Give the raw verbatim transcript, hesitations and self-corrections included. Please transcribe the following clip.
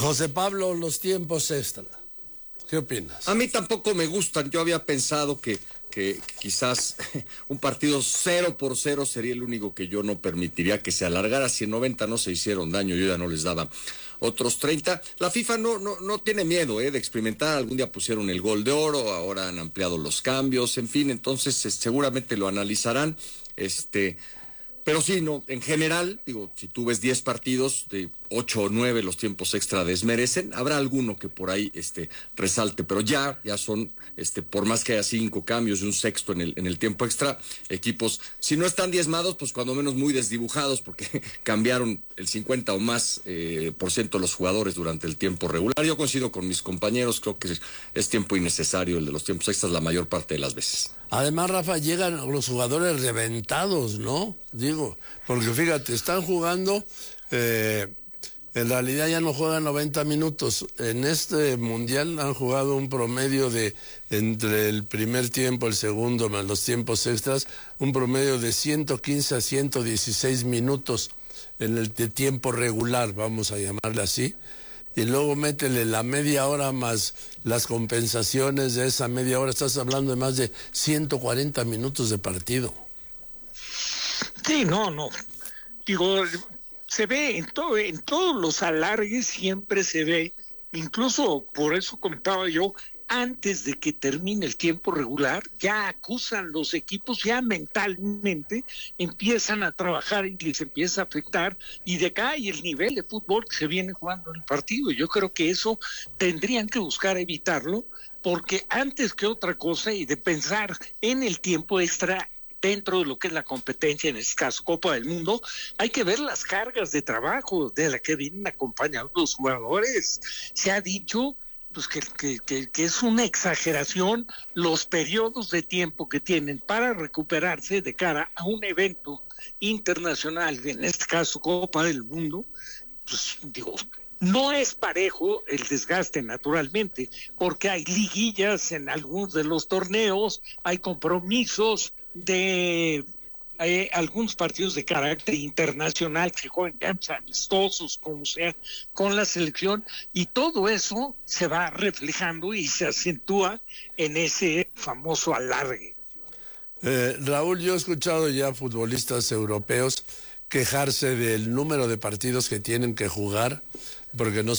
José Pablo, los tiempos extra, ¿qué opinas? A mí tampoco me gustan. Yo había pensado que, que quizás un partido cero por cero sería el único que yo no permitiría que se alargara. Si en noventa no se hicieron daño, yo ya no les daba otros treinta. La FIFA no, no, no tiene miedo eh, de experimentar. Algún día pusieron el gol de oro, ahora han ampliado los cambios, en fin, entonces eh, seguramente lo analizarán. Este... Pero sí, no, en general, digo, si tú ves diez partidos, de ocho o nueve los tiempos extra desmerecen, habrá alguno que por ahí este, resalte, pero ya, ya son, este, por más que haya cinco cambios y un sexto en el, en el tiempo extra, equipos, si no están diezmados, pues cuando menos muy desdibujados, porque cambiaron el cincuenta o más eh, por ciento de los jugadores durante el tiempo regular. Yo coincido con mis compañeros, creo que es, es tiempo innecesario el de los tiempos extras la mayor parte de las veces. Además, Rafa, llegan los jugadores reventados, ¿no? Digo, porque fíjate, están jugando, eh, en realidad ya no juegan noventa minutos. En este mundial han jugado un promedio de, entre el primer tiempo, el segundo, más los tiempos extras, un promedio de ciento quince a ciento dieciséis minutos en el de tiempo regular, vamos a llamarle así. Y luego métele la media hora más las compensaciones de esa media hora, estás hablando de más de ciento cuarenta minutos de partido. Sí, no, no. Digo, se ve en todo, en todos los alargues siempre se ve, incluso por eso comentaba yo, antes de que termine el tiempo regular, ya acusan los equipos, ya mentalmente empiezan a trabajar y les empieza a afectar y decae el nivel de fútbol que se viene jugando en el partido. Yo creo que eso tendrían que buscar evitarlo, porque antes que otra cosa y de pensar en el tiempo extra dentro de lo que es la competencia, en este caso Copa del Mundo, hay que ver las cargas de trabajo de la que vienen acompañando los jugadores. Se ha dicho pues que, que, que, que es una exageración los periodos de tiempo que tienen para recuperarse de cara a un evento internacional, en este caso Copa del Mundo. Pues digo, no es parejo el desgaste naturalmente, porque hay liguillas en algunos de los torneos, hay compromisos de hay algunos partidos de carácter internacional que juegan ya amistosos, como sea, con la selección, y todo eso se va reflejando y se acentúa en ese famoso alargue. Eh, Raúl, yo he escuchado ya futbolistas europeos quejarse del número de partidos que tienen que jugar, porque no